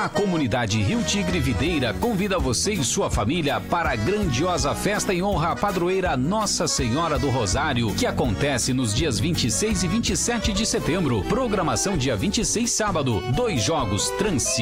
A comunidade Rio Tigre Videira convida você e sua família para a grandiosa festa em honra à padroeira Nossa Senhora do Rosário, que acontece nos dias 26 e 27 de setembro. Programação dia 26, sábado, 2 jogos, Transi